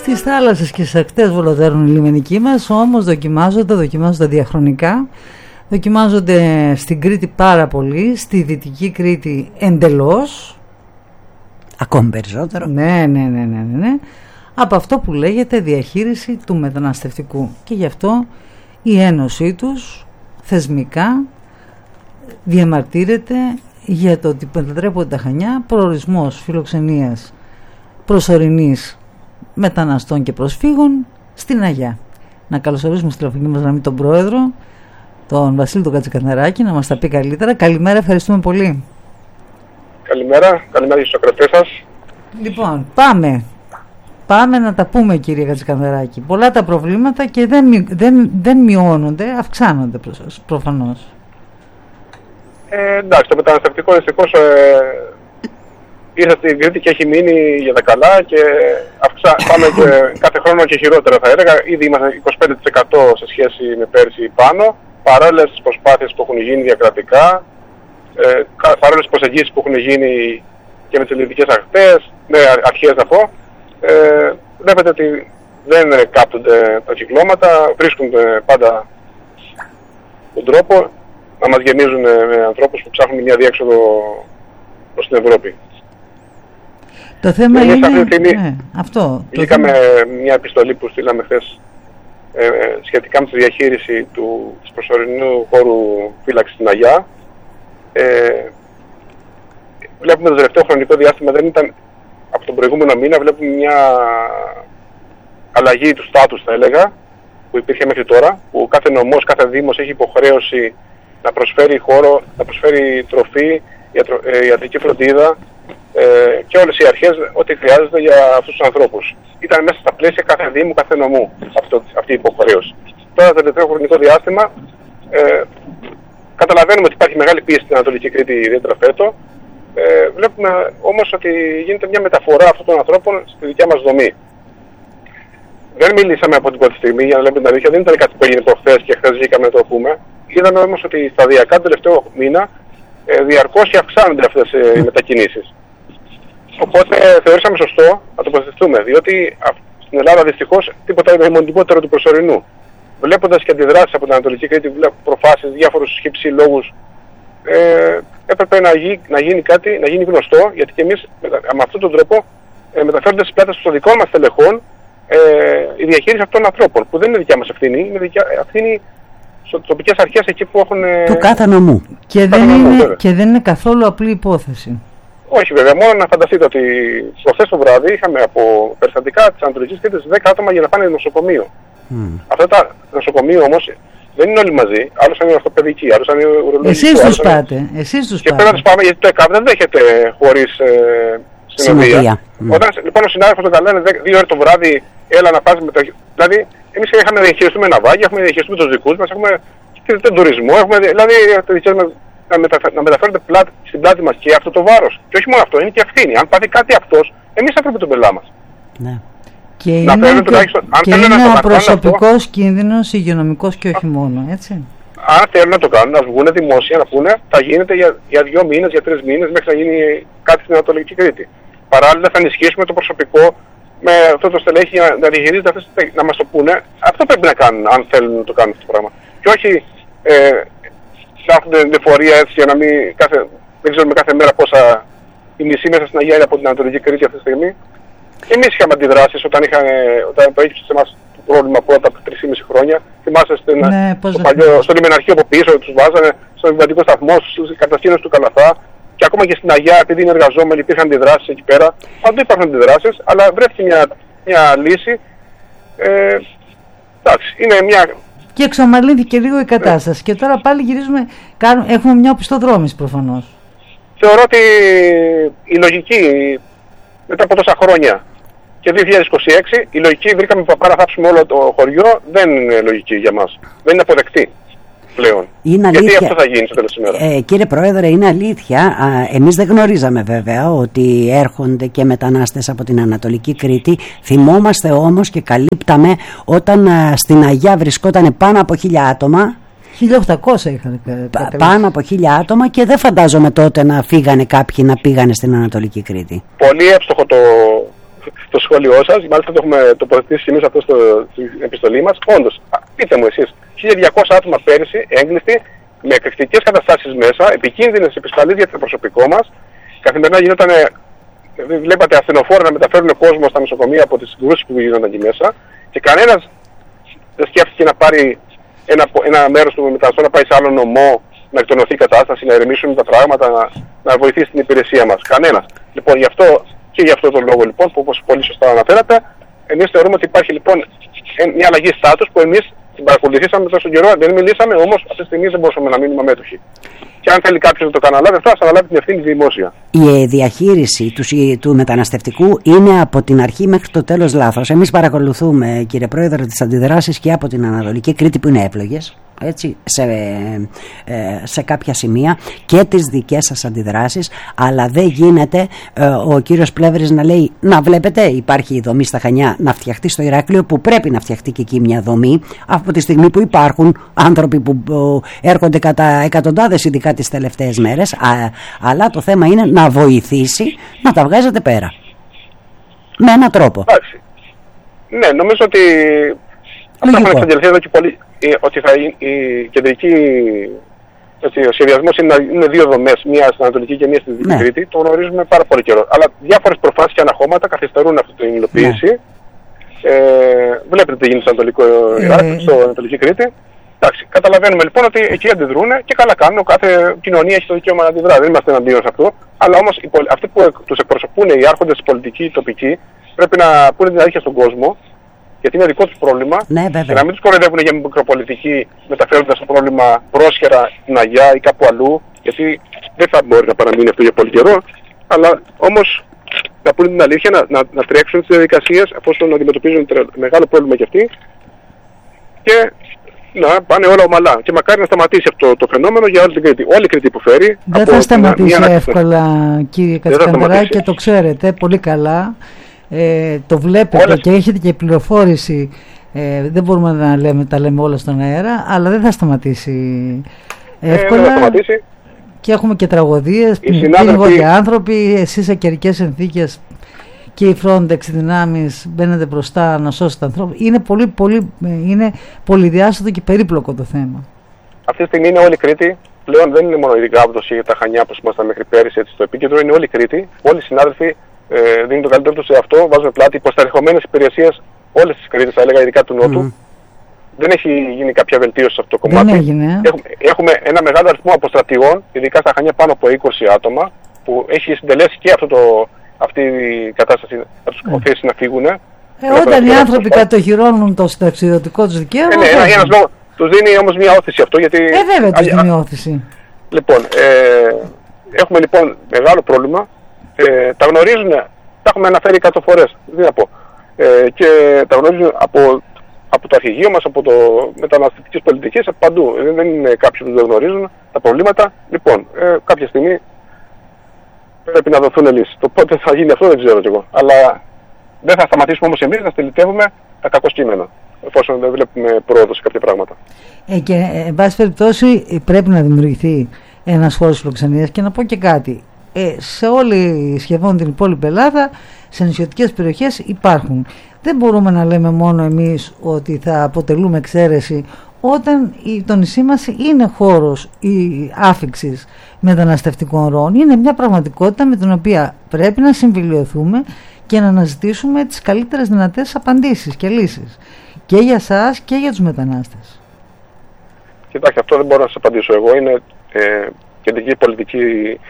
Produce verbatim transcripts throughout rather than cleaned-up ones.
Στις θάλασσες και στις ακτές βολοδέρουν οι λιμενικοί μας, όμως δοκιμάζονται, δοκιμάζονται διαχρονικά. Δοκιμάζονται στην Κρήτη πάρα πολύ, στη Δυτική Κρήτη εντελώς. Ακόμη περισσότερο. Ναι, ναι, ναι, ναι, ναι. Από αυτό που λέγεται διαχείριση του μεταναστευτικού. Και γι' αυτό η ένωσή τους θεσμικά διαμαρτύρεται για το ότι μετατρέπονται τα Χανιά προορισμός φιλοξενίας προσωρινής μεταναστών και προσφύγων στην Αγιά. Να καλωσορίσουμε στη τηλεφωνική μας γραμμή τον πρόεδρο, τον Βασίλη τον Κατσικανδράκη, να μας τα πει καλύτερα. Καλημέρα, ευχαριστούμε πολύ. Καλημέρα, καλημέρα στους ακροατές σας. Λοιπόν, πάμε. Πάμε να τα πούμε, κύριε Κατσικανδράκη. Πολλά τα προβλήματα και δεν, δεν, δεν μειώνονται, αυξάνονται προφανώς. Ε, εντάξει, το μεταναστευτικό δυστυχώς ε, ήρθε στην Κρήτη και έχει μείνει για τα καλά και αυξά, πάμε και κάθε χρόνο και χειρότερα, θα έλεγα. Ήδη είμαστε είκοσι πέντε τοις εκατό σε σχέση με πέρσι πάνω, παράλληλες τις προσπάθειες που έχουν γίνει διακρατικά, ε, παράλληλες τις προσεγγίσεις που έχουν γίνει και με τις ελληνικές ακτές, με αρχές να πω. Ε, βλέπετε ότι δεν κάπτονται τα κυκλώματα, βρίσκουν πάντα τον τρόπο να μας γεμίζουν με ανθρώπους που ψάχνουν μια διέξοδο προς την Ευρώπη. Το θέμα εμείς είναι αυτή τη στιγμή, ναι, αυτό. Βγήκαμε θέμα... μια επιστολή που στείλαμε χθες ε, σχετικά με τη διαχείριση του προσωρινού χώρου φύλαξης στην Αγιά. Ε, βλέπουμε το τελευταίο χρονικό διάστημα δεν ήταν από τον προηγούμενο μήνα, βλέπουμε μια αλλαγή του στάτους, θα έλεγα, που υπήρχε μέχρι τώρα, που κάθε νομός, κάθε δήμος έχει υποχρέωση να προσφέρει χώρο, να προσφέρει τροφή, ιατρο, ε, ιατρική φροντίδα ε, και όλες οι αρχές ό,τι χρειάζεται για αυτούς τους ανθρώπους. Ήταν μέσα στα πλαίσια κάθε δήμου, κάθε νομού αυτό, αυτή η υποχρέωση. Τώρα το τελευταίο χρονικό διάστημα ε, καταλαβαίνουμε ότι υπάρχει μεγάλη πίεση στην Ανατολική Κρήτη, ιδιαίτερα φέτο. Ε, βλέπουμε όμως ότι γίνεται μια μεταφορά αυτών των ανθρώπων στη δικιά μας δομή. Δεν μιλήσαμε από την πρώτη στιγμή, για να λέμε την αλήθεια, δεν ήταν κάτι που έγινε προχθές και χθες βγήκαμε να το πούμε. Είδαμε όμως ότι σταδιακά τον τελευταίο μήνα ε, διαρκώς και αυξάνονται αυτές ε, οι μετακινήσεις. Οπότε ε, θεωρήσαμε σωστό να τοποθετηθούμε, διότι α, στην Ελλάδα δυστυχώς τίποτα είναι μονιμότερο του προσωρινού. Βλέποντας και αντιδράσεις από την Ανατολική Κρήτη, προφάσεις, διάφορους χύψη λόγους, ε, έπρεπε να, γι, να γίνει κάτι, να γίνει γνωστό, γιατί και εμείς με, με αυτόν τον τρόπο ε, μεταφέροντας τις πλάτες των δικών μας τελεχών ε, η διαχείριση αυτών των ανθρώπων, που δεν είναι δικιά μας ευθύνη, είναι δικιά, ευθύνη στις τοπικές αρχές εκεί που έχουν... του κάθε νομού. Και, δεν νομού, είναι, και δεν είναι καθόλου απλή υπόθεση. Όχι βέβαια, μόνο να φανταστείτε ότι προχθές το βράδυ είχαμε από περιστατικά της Ανατολικής Κρήτης δέκα άτομα για να πάνε νοσοκομείο. Mm. Αυτά τα νοσοκομεία όμως δεν είναι όλοι μαζί. Άλλος είναι ορθοπαιδικοί, άλλος είναι ουρολογικοί. Εσείς τους πάτε. Είναι... Εσείς τους και πάτε. πρέπει να τους πάμε γιατί το ΕΚΑΒ δεν δέχεται χωρίς ε, συνοδεία. Mm. Όταν λοιπόν ο συνάδελφος τον καλάνε δύο ώρες το βράδυ, έλα να πας με το... Δηλαδή, εμείς είχαμε διαχειριστούμε ναυάγια, έχουμε διαχειριστούμε τους δικούς μας, έχουμε τον τουρισμό, έχουμε δηλαδή να, μεταφε... να μεταφέρονται πλάτη, στην πλάτη μας και αυτό το βάρος. Και όχι μόνο αυτό, είναι και ευθύνη. Αν πάθει κάτι αυτός, εμείς θα πρέπει τον πελά μας. Ναι. Και είναι, και, και είναι ο προσωπικός αυτό, κίνδυνος, υγειονομικός και όχι μόνο, έτσι. Αν θέλουν να το κάνουν, να βγουν δημόσια, να πούνε, θα γίνεται για, για δύο μήνες, για τρεις μήνες, μέχρι να γίνει κάτι στην Ανατολική Κρήτη. Παράλληλα θα ενισχύσουμε το προσωπικό με αυτό το στελέχη για να διαχειρίζεται αυτές, να μας το πούνε. Αυτό πρέπει να κάνουν, αν θέλουν να το κάνουν αυτό το πράγμα. Και όχι ε, να έχουν λεωφορεία έτσι για να μην, κάθε, δεν ξέρουμε κάθε μέρα πόσα η μισή μέσα στην Αγία είναι από την Ανατολική Κρήτη αυτή τη στιγμή. Εμείς είχαμε αντιδράσεις όταν, όταν προέκυψε σε εμάς το πρόβλημα πρώτα από τρεις και μισή χρόνια. Θυμάστε στην, ναι, στο, παλιό, στο λιμεναρχείο από πίσω, τους βάζανε στον επιβατικό σταθμό, στους κατασκήνες του Καλαθά. Και ακόμα και στην Αγιά, επειδή είναι εργαζόμενοι, υπήρχαν αντιδράσεις εκεί πέρα. Παντού υπάρχουν αντιδράσεις, αλλά βρέθηκε μια, μια λύση. Ε, εντάξει, είναι μια... Και εξομαλύνθηκε λίγο η κατάσταση. Ναι. Και τώρα πάλι γυρίζουμε, κάνουμε, έχουμε μια οπισθοδρόμηση προφανώς. Θεωρώ ότι η λογική, μετά από τόσα χρόνια και δύο χιλιάδες είκοσι έξι, η λογική βρήκαμε που θα θάψουμε όλο το χωριό, δεν είναι λογική για μας. Δεν είναι αποδεκτή πλέον. Είναι γιατί αλήθεια. Αυτό θα γίνει στο τέλος της ημέρας. Ε, κύριε Πρόεδρε, είναι αλήθεια. Α, εμείς δεν γνωρίζαμε βέβαια ότι έρχονται και μετανάστες από την Ανατολική Κρήτη. Θυμόμαστε όμως και καλύπταμε όταν α, στην Αγιά βρισκόταν πάνω από χίλια άτομα. χίλια οκτακόσια είχαν Πα, πάνω από χίλια άτομα και δεν φαντάζομαι τότε να φύγανε κάποιοι να πήγανε στην Ανατολική Κρήτη. Πολύ εύστοχο το, το σχόλιο σας, μάλιστα το έχουμε τοποθετήσει εμείς αυτό στο, στην επιστολή μας. Όντως, πείτε μου εσείς, χίλια διακόσια άτομα πέρυσι έγκλειστοι, με εκρηκτικές καταστάσεις μέσα, επικίνδυνες επισφαλείς για το προσωπικό μας. Καθημερινά γινόταν, βλέπατε ασθενοφόρα να μεταφέρουν κόσμο στα νοσοκομεία από τις συγκρούσεις που γινόταν εκεί μέσα, και κανένας δεν σκέφτηκε να πάρει ένα, ένα μέρος του μεταναστών να πάει σε άλλο νομό, να εκτονωθεί η κατάσταση, να ηρεμήσουν τα πράγματα, να, να βοηθήσει την υπηρεσία μας. Κανένας. Λοιπόν, γι' αυτό και γι' αυτό τον λόγο λοιπόν, που όπως πολύ σωστά αναφέρατε, εμείς θεωρούμε ότι υπάρχει λοιπόν μια αλλαγή στάτους που εμείς την παρακολουθήσαμε τόσο καιρό, δεν μιλήσαμε, όμως αυτή τη στιγμή δεν μπορούσαμε να μείνουμε αμέτωχοι. Και αν θέλει κάποιος να το καναλάβει αυτό, θα αναλάβει την ευθύνη δημόσια. Η διαχείριση του, του μεταναστευτικού είναι από την αρχή μέχρι το τέλος λάθος. Εμείς παρακολουθούμε, κύριε Πρόεδρε, τις αντιδράσεις και από την Ανατολική Κρήτη που είναι εύλογες, έτσι, σε, ε, σε κάποια σημεία, και τις δικές σας αντιδράσεις, αλλά δεν γίνεται ε, ο κύριος Πλεύρης να λέει, να βλέπετε υπάρχει η δομή στα Χανιά, να φτιαχτεί στο Ηράκλειο, που πρέπει να φτιαχτεί και εκεί μια δομή, από τη στιγμή που υπάρχουν άνθρωποι που ε, έρχονται κατά εκατοντάδες, ειδικά τις τελευταίες μέρες, α, αλλά το θέμα είναι να βοηθήσει να τα βγάζετε πέρα με έναν τρόπο. Εντάξει. Ναι, νομίζω ότι αυτά έχουν εξαγγελθεί εδώ και πολύ, ότι θα η, η κεντρική, έτσι, ο σχεδιασμός είναι, είναι δύο δομές, μία στην Ανατολική και μία στη Δυτική ναι. Κρήτη. Το γνωρίζουμε πάρα πολύ καιρό. Αλλά διάφορες προφάσεις και αναχώματα καθυστερούν αυτή την υλοποίηση. Ναι. Ε, βλέπετε τι γίνεται στο Ανατολικό Ιράκ, ε, στο Ανατολική Κρήτη. Εντάξει, καταλαβαίνουμε λοιπόν ότι εκεί αντιδρούν και καλά κάνουν. Κάθε κοινωνία έχει το δικαίωμα να αντιδρά. Δεν είμαστε εναντίον σε αυτό. Αλλά όμως αυτοί που τους εκπροσωπούν, οι άρχοντες πολιτικοί, οι τοπικοί, πρέπει να πούνε την αλήθεια στον κόσμο. Γιατί είναι δικό τους πρόβλημα, ναι, και να μην τους κοροϊδεύουν για μικροπολιτική, μεταφέροντας το πρόβλημα πρόσχερα στην Αγιά ή κάπου αλλού, γιατί δεν θα μπορεί να παραμείνει αυτό για πολύ καιρό, αλλά όμως να πούνε την αλήθεια, να, να, να τρέξουν τις διαδικασίες εφόσον αντιμετωπίζουν μεγάλο πρόβλημα κι αυτοί, και να πάνε όλα ομαλά. Και μακάρι να σταματήσει αυτό το φαινόμενο για όλη την Κρήτη. Όλη η Κρήτη υποφέρει. Δεν θα σταματήσει μια, εύκολα, κύριε Κατσικανδρά, και το ξέρετε πολύ καλά. Ε, το βλέπετε όλες. Και έχετε και πληροφόρηση, ε, δεν μπορούμε να λέμε, τα λέμε όλα στον αέρα, αλλά δεν θα σταματήσει εύκολα. Ε, δεν θα σταματήσει. Και έχουμε και τραγωδίες, πνιγόνται οι άνθρωποι, εσείς σε καιρικές συνθήκες και η Frontex δυνάμεις μπαίνετε μπροστά να σώσετε ανθρώπους. Είναι πολύ, πολύ, είναι πολυδιάστατο και περίπλοκο το θέμα. Αυτή τη στιγμή είναι όλη η Κρήτη. Πλέον δεν είναι μόνο η Γάβδος ή τα Χανιά που ήμασταν μέχρι πέρυσι, έτσι, στο επίκεντρο, είναι όλη η Κρήτη. Όλοι οι συνάδελφοι Ε, δίνει το καλύτερο του σε αυτό, βάζουμε πλάτη υποσταριχομένες υπηρεσίες όλες τις Κρήτες, θα έλεγα, ειδικά του Νότου. Mm. Δεν έχει γίνει κάποια βελτίωση σε αυτό το κομμάτι. Δεν έγινε. Έχουμε, έχουμε ένα μεγάλο αριθμό αποστρατηγών, ειδικά στα Χανιά πάνω από είκοσι άτομα, που έχει συντελέσει και αυτό το, αυτή η κατάσταση να τους οθήσει mm. να φύγουν. Ε, όταν οι άνθρωποι κατοχυρώνουν το συνταξιδοτικό τους δικαίωμα. Ε, ναι, ένα, ένας λόγος, τους δίνει όμως μια όθηση αυτό. Γιατί, ε, βέβαια τους δίνει όθηση. Λοιπόν, ε, έχουμε λοιπόν μεγάλο πρόβλημα. Ε, τα γνωρίζουν, τα έχουμε αναφέρει εκατό φορές, δεν θα πω. Ε, και τα γνωρίζουν από, από το αρχηγείο μας, από το μεταναστευτικές πολιτικές, από παντού. Ε, δεν είναι κάποιοι που δεν γνωρίζουν τα προβλήματα. Λοιπόν, ε, κάποια στιγμή πρέπει να δοθούν λύσεις. Το πότε θα γίνει αυτό δεν ξέρω κι εγώ. Αλλά δεν θα σταματήσουμε όμως εμείς να στελιτεύουμε τα κακοσκήμενα, εφόσον δεν βλέπουμε πρόοδο σε κάποια πράγματα. Ε, και εν πάση περιπτώσει πρέπει να δημιουργηθεί ένας χώρος φιλοξενίας, και να πω και κάτι. Ε, σε όλη σχεδόν την υπόλοιπη Ελλάδα, σε νησιωτικές περιοχές υπάρχουν. Δεν μπορούμε να λέμε μόνο εμείς ότι θα αποτελούμε εξαίρεση, όταν η, το νησί μας είναι χώρος άφιξης μεταναστευτικών ροών. Είναι μια πραγματικότητα με την οποία πρέπει να συμφιλιωθούμε και να αναζητήσουμε τις καλύτερες δυνατές απαντήσεις και λύσεις, και για σας και για τους μετανάστες. Κοιτάξτε, αυτό δεν μπορώ να σας απαντήσω εγώ. Είναι ε, κεντρική πολιτική.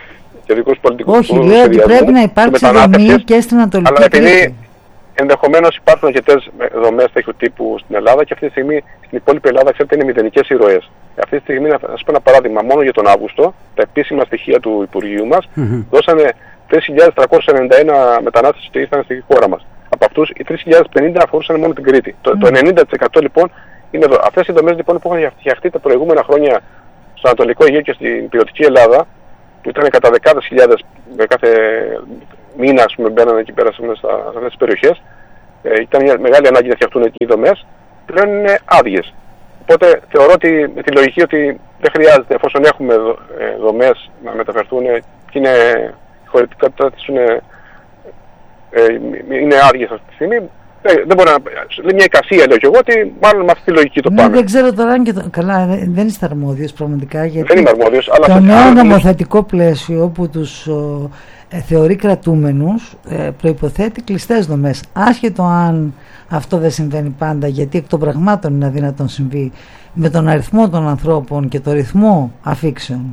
Όχι, λέω ότι πρέπει να υπάρξει δομή και στην Ανατολική Κρήτη. Αλλά επειδή ενδεχομένως υπάρχουν αρκετές δομές τέτοιου τύπου στην Ελλάδα, και αυτή τη στιγμή στην υπόλοιπη Ελλάδα, ξέρετε, είναι μηδενικές οι ροές. Αυτή τη στιγμή, να σας πω ένα παράδειγμα, μόνο για τον Αύγουστο, τα επίσημα στοιχεία του Υπουργείου μας mm-hmm. δώσανε τρεις χιλιάδες τριακόσιες ενενήντα ένα μετανάστες που ήρθαν στη χώρα μας. Από αυτούς οι τρεις χιλιάδες πενήντα αφορούσαν μόνο την Κρήτη. Mm-hmm. Το, το ενενήντα τοις εκατό λοιπόν είναι εδώ. Αυτές οι δομές λοιπόν που είχαν φτιαχτεί τα προηγούμενα χρόνια στο Ανατολικό Αιγαίο και στην Πειρωτική Ελλάδα, που ήταν κατά δεκάδες χιλιάδες με κάθε μήνα, ας πούμε, μπαίνανε εκεί πέρα σε αυτές τις περιοχές. Ε, ήταν μια μεγάλη ανάγκη να φτιαχτούν εκεί οι δομές. Πλέον είναι άδειες. Οπότε θεωρώ ότι με τη λογική ότι δεν χρειάζεται, εφόσον έχουμε δομές, να μεταφερθούν, και είναι η χωρητικότητά της είναι ε, είναι άδειες αυτή τη στιγμή. Ε, δεν μπορεί να. Λέει μια εικασία, λέω και εγώ, ότι μάλλον με αυτή τη λογική το ναι, πάμε. Δεν ξέρω τώρα αν και το. Καλά, δεν είστε αρμόδιος πραγματικά. Γιατί δεν είμαι αρμόδιος, αλλά. Το νέο άλλο νομοθετικό πλαίσιο που τους ο, ε, θεωρεί κρατούμενους ε, προϋποθέτει κλειστές δομές. Άσχετο αν αυτό δεν συμβαίνει πάντα, γιατί εκ των πραγμάτων είναι αδύνατον συμβεί με τον αριθμό των ανθρώπων και το ρυθμό αφήξεων.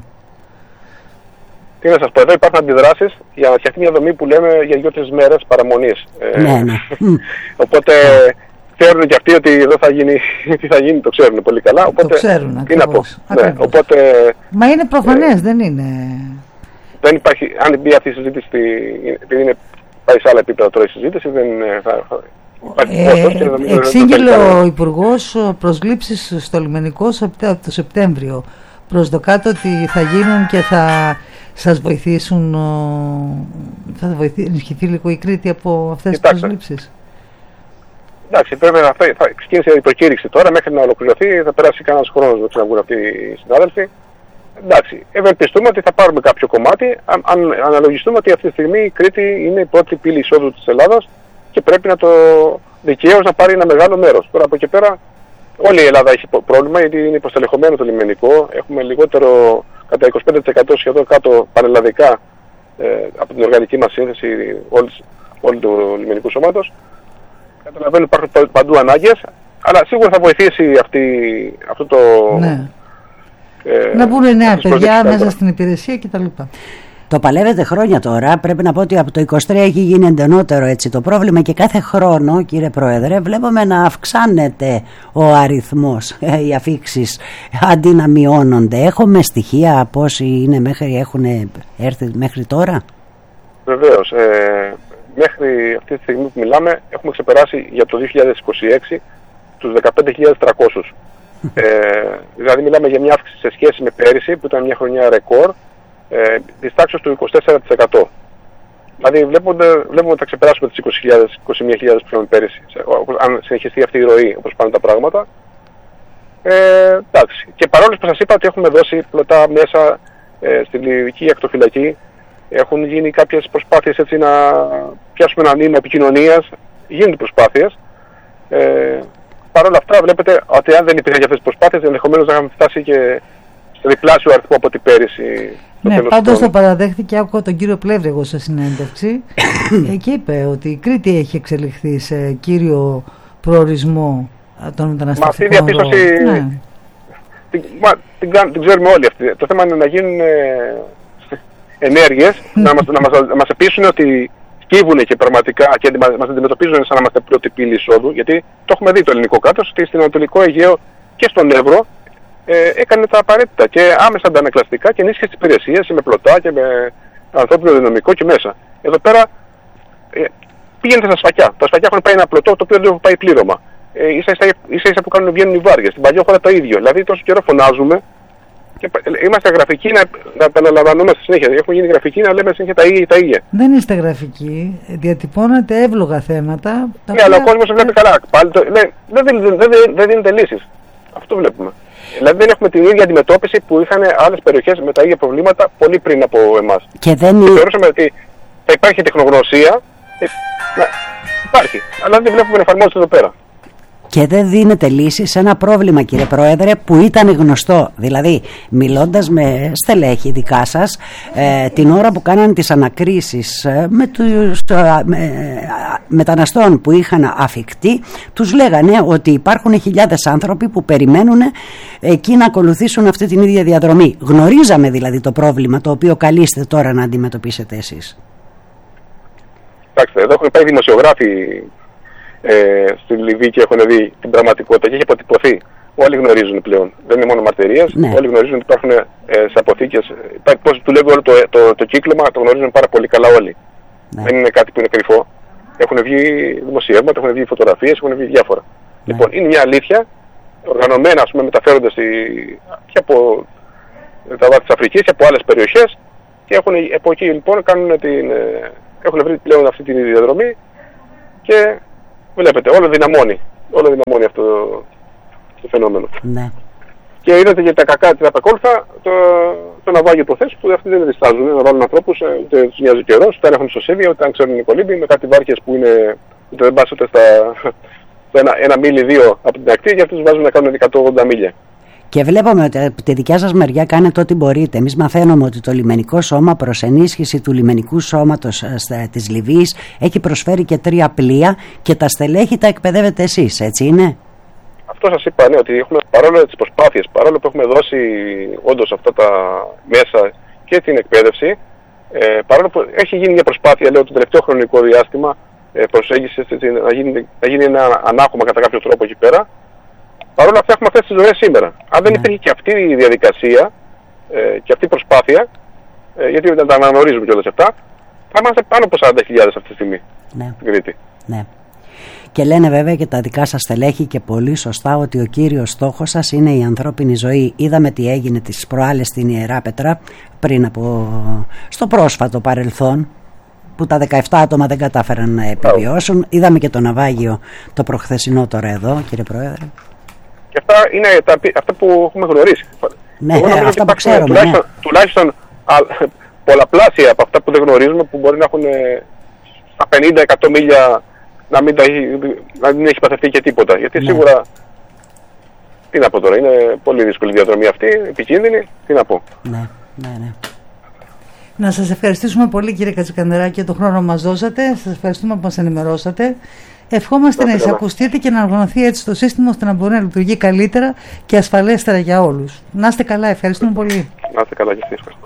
Τι να σας πω, εδώ υπάρχουν αντιδράσεις για να φτιαχτεί μια δομή που λέμε για δύο-τρεις μέρες παραμονής. Ναι, ναι. Οπότε ξέρουν και αυτοί ότι εδώ θα γίνει, τι θα γίνει, το ξέρουν πολύ καλά. Οπότε, το ξέρουν, ακριβώς. Ναι, οπότε, μα είναι προφανές, ε, δεν είναι. Δεν υπάρχει, αν μπει αυτή η συζήτηση, επειδή είναι, πάει σε άλλα επίπεδα τώρα η συζήτηση, δεν θα, θα ε, εξήγηλε ο Υπουργός προσλήψεις στο λιμενικό το Σεπτέμβριο. Προσδοκάται ότι θα γίνουν και θα σας βοηθήσουν, θα ενισχυθεί λίγο η Κρήτη από αυτές τις προσλήψεις. Εντάξει, πρέπει να θα ξεκίνησε η προκήρυξη τώρα, μέχρι να ολοκληρωθεί θα περάσει κανένας χρόνος να ξαναβγούν αυτοί οι συνάδελφοι. Εντάξει, ευελπιστούμε ότι θα πάρουμε κάποιο κομμάτι, αν, αν αναλογιστούμε ότι αυτή τη στιγμή η Κρήτη είναι η πρώτη πύλη εισόδου της Ελλάδας και πρέπει να το δικαίως να πάρει ένα μεγάλο μέρος. Τώρα από εκεί πέρα όλη η Ελλάδα έχει πρόβλημα, γιατί είναι υποστελεχωμένο το λιμενικό. Έχουμε λιγότερο κατά είκοσι πέντε τοις εκατό σχεδόν κάτω πανελλαδικά ε, από την οργανική μας σύνθεση όλου του λιμενικού σώματος. Καταλαβαίνω υπάρχουν παντού ανάγκες, αλλά σίγουρα θα βοηθήσει αυτή, αυτό το... Ναι. Ε, να μπουν νέα παιδιά μέσα στην υπηρεσία κτλ. Το παλεύετε χρόνια τώρα. Πρέπει να πω ότι από το είκοσι τρία έχει γίνει εντονότερο έτσι το πρόβλημα και κάθε χρόνο, κύριε Πρόεδρε, βλέπουμε να αυξάνεται ο αριθμός, ε, οι αφήξεις αντί να μειώνονται. Έχουμε στοιχεία πόσοι είναι μέχρι, έχουν έρθει μέχρι τώρα? Βεβαίως. Ε, μέχρι αυτή τη στιγμή που μιλάμε έχουμε ξεπεράσει για το δύο χιλιάδες είκοσι έξι τους δεκαπέντε χιλιάδες τριακόσιους. ε, δηλαδή μιλάμε για μια αύξηση σε σχέση με πέρυσι που ήταν μια χρονιά ρεκόρ ε, της τάξης του είκοσι τέσσερα τοις εκατό. Δηλαδή βλέπουμε, βλέπουμε ότι θα ξεπεράσουμε τις είκοσι χιλιάδες, είκοσι μία χιλιάδες που είχαμε πέρυσι, αν συνεχιστεί αυτή η ροή όπως πάνε τα πράγματα. Ε, εντάξει. Και παρόλο που σας είπα ότι έχουμε δώσει πλωτά μέσα ε, στη Λιβική ακτοφυλακή, έχουν γίνει κάποιες προσπάθειες έτσι να πιάσουμε ένα νήμα επικοινωνίας, γίνονται προσπάθειες. Ε, Παρ' όλα αυτά βλέπετε ότι αν δεν υπήρχαν αυτές τις προσπάθειες ενδεχομένως να είχαμε φτάσει και σε διπλάσιο αριθμό από την πέρυσι. Ναι, πάντως το παραδέχτηκε, άκουγα τον κύριο Πλεύρη εγώ σε συνέντευξη και είπε ότι η Κρήτη έχει εξελιχθεί σε κύριο προορισμό των μεταναστευτικών. Μα αυτή η διαπίστωση ναι. την, μα, την, την ξέρουμε όλοι αυτή. Το θέμα είναι να γίνουν ε, ενέργειες, να, μας, να, μας, να μας επίσουν ότι σκύβουν και πραγματικά και μας αντιμετωπίζουν σαν να είμαστε πρώτη πύλη εισόδου, γιατί το έχουμε δει το ελληνικό κράτος ότι στην Ανατολικό Αιγαίο και στον Εύρο ε, έκανε τα απαραίτητα και άμεσα αντανακλαστικά και ενίσχυε τις υπηρεσίες με πλωτά και με ανθρώπινο δυναμικό και μέσα. Εδώ πέρα ε, πήγαινε στα σφακιά. Τα σφακιά έχουν πάει ένα πλωτό το οποίο δεν έχει πάει πλήρωμα. Ε, ίσα, ίσα, ίσα ίσα που κάνουν βγαίνουν οι βάρδιες. Στην Παλιόχώρα το ίδιο. Δηλαδή τόσο καιρό φωνάζουμε και είμαστε γραφικοί να, να επαναλαμβανόμαστε συνέχεια. Έχουμε γίνει γραφικοί να λέμε συνέχεια τα ίδια τα ίδια. Δεν είστε γραφικοί. Διατυπώνετε εύλογα θέματα. Ναι, αλλά ο κόσμος βλέπει καλά. Πάλι το, ναι, δεν, δεν, δεν, δεν δίνεται λύσεις. Αυτό βλέπουμε. Δηλαδή δεν έχουμε την ίδια αντιμετώπιση που είχαν άλλες περιοχές με τα ίδια προβλήματα πολύ πριν από εμάς. Και δεν και θεωρούσαμε ότι θα υπάρχει τεχνογνωσία. Ε, να, υπάρχει. Αλλά δεν βλέπουμε να εφαρμόζεται εδώ πέρα. Και δεν δίνεται λύση σε ένα πρόβλημα, κύριε Πρόεδρε, που ήταν γνωστό. Δηλαδή, μιλώντας με στελέχη δικά σας, ε, την ώρα που κάνανε τις ανακρίσεις ε, με τους ε, με, μεταναστών που είχαν αφικτεί, τους λέγανε ότι υπάρχουν χιλιάδες άνθρωποι που περιμένουν εκεί να ακολουθήσουν αυτή την ίδια διαδρομή. Γνωρίζαμε δηλαδή το πρόβλημα το οποίο καλείστε τώρα να αντιμετωπίσετε εσείς. Κοιτάξτε, εδώ έχουν πάει δημοσιογράφοι Ε, στη Λιβύη και έχουν δει την πραγματικότητα και έχει αποτυπωθεί. Όλοι γνωρίζουν πλέον. Δεν είναι μόνο μαρτυρίες. Ναι. Όλοι γνωρίζουν ότι υπάρχουν ε, σε αποθήκες. Πώς δουλεύει όλο το, το, το, το κύκλωμα, το γνωρίζουν πάρα πολύ καλά όλοι. Ναι. Δεν είναι κάτι που είναι κρυφό. Έχουν βγει δημοσιεύματα, έχουν βγει φωτογραφίες, έχουν βγει διάφορα. Ναι. Λοιπόν, είναι μια αλήθεια. Οργανωμένα, ας πούμε, μεταφέρονται στη, και από τα βάθη της Αφρικής και από άλλες περιοχές. Και έχουν, από εκεί λοιπόν κάνουν την, ε, έχουν βρει πλέον αυτή τη διαδρομή και βλέπετε, όλο δυναμώνει. Όλο δυναμώνει αυτό το φαινόμενο. Ναι. Και είδατε για τα κακά, τα επακόλουθα, το, το ναυάγιο υποθέσεις που αυτοί δεν διστάζουν να βάλουν ανθρώπους, ούτε τους νοιάζει καιρός, ούτε έχουν σωσίδια, ούτε αν ξέρουν οι κολύμποι, με κάτι βάρκες που είναι, ούτε δεν πας ούτε στα ένα, ένα μίλι δύο από την ακτή, και αυτούς βάζουν να κάνουν εκατόν ογδόντα μίλια. Και βλέπουμε ότι από τη δικιά σας μεριά κάνετε ό,τι μπορείτε. Εμείς μαθαίνουμε ότι το λιμενικό σώμα προς ενίσχυση του λιμενικού σώματος της Λιβύης έχει προσφέρει και τρία πλοία και τα στελέχη τα εκπαιδεύετε εσείς, έτσι είναι? Αυτό σας είπα, ναι, ότι έχουμε, παρόλο τις προσπάθειες, παρόλο που έχουμε δώσει όντως αυτά τα μέσα και την εκπαίδευση, ε, παρόλο που έχει γίνει μια προσπάθεια, λέω, το τελευταίο χρονικό διάστημα, ε, προσέγγιση να γίνει, να γίνει ένα ανάχωμα κατά κάποιο τρόπο εκεί πέρα, παρόλο αυτά έχουμε αυτές τις ζωές σήμερα. Αν δεν Ναι. υπήρχε και αυτή η διαδικασία ε, και αυτή η προσπάθεια, ε, γιατί δεν τα αναγνωρίζουμε κιόλας αυτά, θα είμαστε πάνω από σαράντα χιλιάδες αυτή τη στιγμή Ναι. στην Κρήτη. Ναι. Και λένε βέβαια και τα δικά σας στελέχη και πολύ σωστά ότι ο κύριος στόχος σας είναι η ανθρώπινη ζωή. Είδαμε τι έγινε τις προάλλες στην Ιεράπετρα πριν από στο πρόσφατο παρελθόν, που τα δεκαεπτά άτομα δεν κατάφεραν να επιβιώσουν. Είδαμε και το ναυάγιο το προχθεσινό τώρα εδώ, κύριε Πρόεδρε. Και αυτά είναι τα, αυτά που έχουμε γνωρίσει. Ναι, Εγώ νομίζω αυτά ότι που ξέρουμε. Τουλάχιστον, Ναι. τουλάχιστον α, πολλαπλάσια από αυτά που δεν γνωρίζουμε, που μπορεί να έχουν ε, στα πενήντα εκατό μίλια να μην, τα, να μην έχει παθευτεί και τίποτα. Γιατί Ναι. σίγουρα, τι να πω τώρα, είναι πολύ δύσκολη η διαδρομή αυτή, επικίνδυνη, τι να πω. Ναι, ναι, ναι. Να σας ευχαριστήσουμε πολύ, κύριε Κατσικανδράκη, για τον χρόνο μας δώσατε. Σας ευχαριστούμε που μας ενημερώσατε. Ευχόμαστε να εισακουστείτε και να οργανωθεί έτσι το σύστημα ώστε να μπορεί να λειτουργεί καλύτερα και ασφαλέστερα για όλους. Να είστε καλά, ευχαριστούμε πολύ. Να είστε καλά και εσείς.